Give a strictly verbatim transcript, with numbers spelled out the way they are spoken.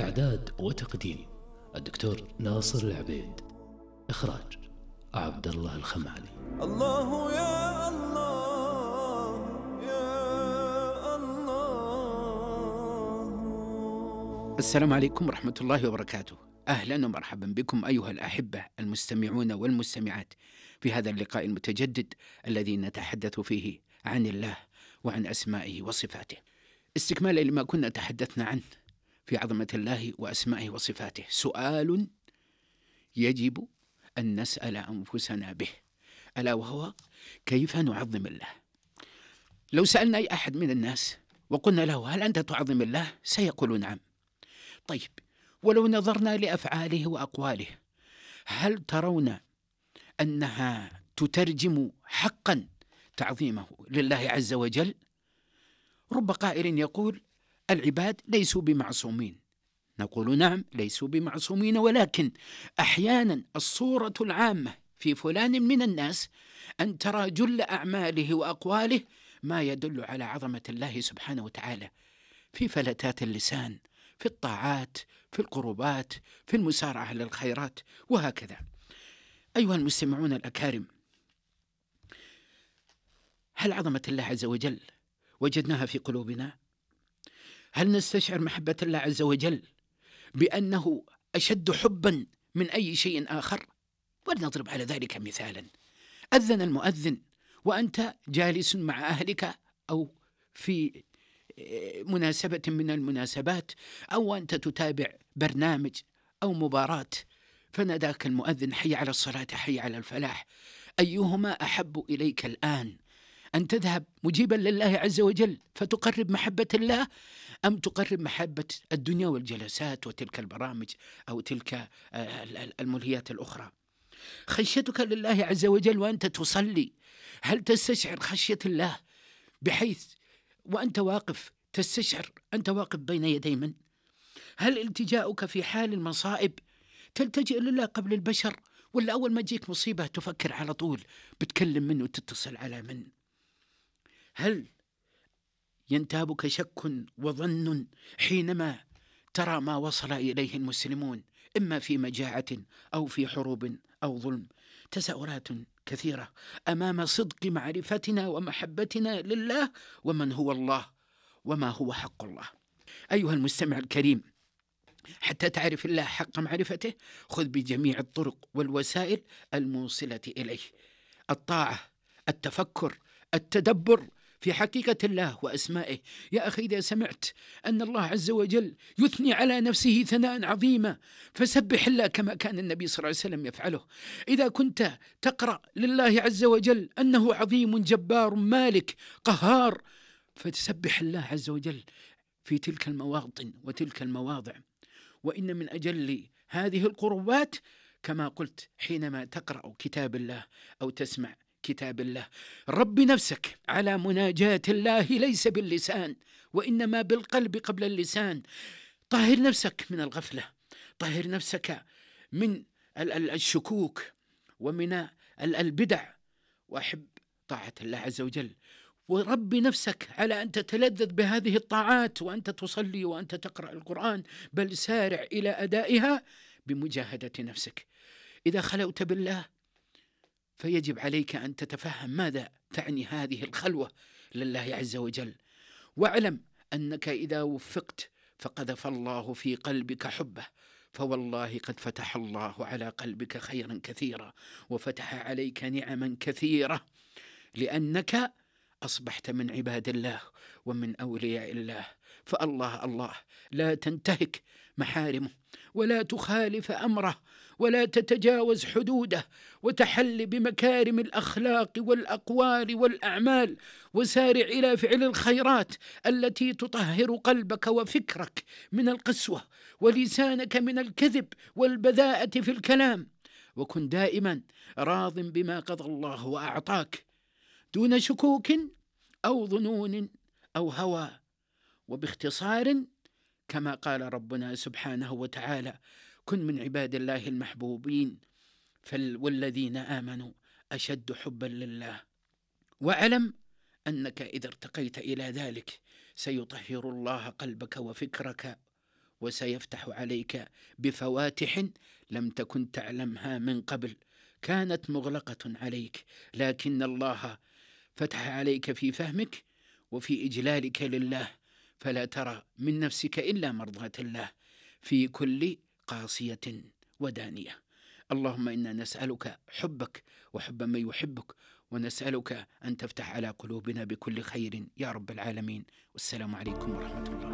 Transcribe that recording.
إعداد وتقديم الدكتور ناصر العبيد. إخراج عبد الله الخمعلي. الله يا الله يا الله. السلام عليكم ورحمة الله وبركاته. أهلا ومرحبا بكم أيها الأحبة المستمعون والمستمعات في هذا اللقاء المتجدد الذي نتحدث فيه عن الله وعن أسمائه وصفاته، استكمالا لما كنا تحدثنا عنه في عظمة الله وأسمائه وصفاته. سؤال يجب أن نسأل أنفسنا به، ألا وهو كيف نعظم الله. لو سألنا أي أحد من الناس وقلنا له هل أنت تعظم الله؟ سيقول نعم. طيب، ولو نظرنا لأفعاله وأقواله، هل ترون أنها تترجم حقا تعظيمه لله عز وجل؟ رب قائل يقول العباد ليسوا بمعصومين، نقول نعم ليسوا بمعصومين، ولكن أحيانا الصورة العامة في فلان من الناس أن ترى جل أعماله وأقواله ما يدل على عظمة الله سبحانه وتعالى في فلتات اللسان، في الطاعات، في القربات، في المسارعة للخيرات، وهكذا. أيها المستمعون الأكارم، هل عظمة الله عز وجل وجدناها في قلوبنا؟ هل نستشعر محبة الله عز وجل بأنه أشد حبا من أي شيء آخر؟ ولنضرب على ذلك مثالا. أذن المؤذن وأنت جالس مع أهلك أو في مناسبة من المناسبات، أو أنت تتابع برنامج أو مباراة، فناداك المؤذن حي على الصلاة حي على الفلاح. أيهما أحب إليك الآن، أن تذهب مجيبا لله عز وجل فتقرب محبة الله، أم تقرب محبة الدنيا والجلسات وتلك البرامج أو تلك الملهيات الأخرى؟ خشيتك لله عز وجل وأنت تصلي، هل تستشعر خشية الله بحيث وأنت واقف تستشعر أنت واقف بين يدي من؟ هل التجاؤك في حال المصائب تلتجئ لله قبل البشر، ولا أول ما تجيك مصيبة تفكر على طول بتكلم منه وتتصل على من؟ هل ينتابك شك وظن حينما ترى ما وصل إليه المسلمون إما في مجاعة أو في حروب أو ظلم؟ تساؤلات كثيرة أمام صدق معرفتنا ومحبتنا لله ومن هو الله وما هو حق الله. أيها المستمع الكريم، حتى تعرف الله حق معرفته خذ بجميع الطرق والوسائل الموصلة إليه: الطاعة، التفكر، التدبر في حقيقة الله وأسمائه. يا أخي، إذا سمعت أن الله عز وجل يثني على نفسه ثناء عظيما فسبح الله كما كان النبي صلى الله عليه وسلم يفعله. إذا كنت تقرأ لله عز وجل أنه عظيم جبار مالك قهار، فتسبح الله عز وجل في تلك المواطن وتلك المواضع. وإن من أجل هذه القربات كما قلت حينما تقرأ كتاب الله أو تسمع كتاب الله، رب نفسك على مناجاة الله ليس باللسان وإنما بالقلب قبل اللسان. طهر نفسك من الغفلة، طهر نفسك من الشكوك ومن البدع، وأحب طاعة الله عز وجل. ورب نفسك على أن تتلذذ بهذه الطاعات وأنت تصلي وأنت تقرأ القرآن، بل سارع إلى أدائها بمجاهدة نفسك. إذا خلوت بالله فيجب عليك أن تتفهم ماذا تعني هذه الخلوة لله عز وجل، واعلم أنك إذا وفقت فقذف الله في قلبك حبه، فوالله قد فتح الله على قلبك خيرا كثيرا وفتح عليك نعما كثيرة، لأنك أصبحت من عباد الله ومن أولياء الله. فالله الله لا تنتهك محارمه ولا تخالف أمره ولا تتجاوز حدوده، وتحل بمكارم الأخلاق والأقوال والأعمال، وسارع إلى فعل الخيرات التي تطهر قلبك وفكرك من القسوة ولسانك من الكذب والبذاءة في الكلام، وكن دائما راض بما قضى الله وأعطاك دون شكوك أو ظنون أو هوى. وباختصار كما قال ربنا سبحانه وتعالى: كن من عباد الله المحبوبين والذين آمنوا أشد حبا لله. واعلم أنك إذا ارتقيت إلى ذلك سيطهر الله قلبك وفكرك وسيفتح عليك بفواتح لم تكن تعلمها من قبل، كانت مغلقة عليك، لكن الله فتح عليك في فهمك وفي إجلالك لله، فلا ترى من نفسك إلا مرضاة الله في كل قاصية ودانية. اللهم إنا نسألك حبك وحب من يحبك، ونسألك أن تفتح على قلوبنا بكل خير يا رب العالمين. والسلام عليكم ورحمة الله.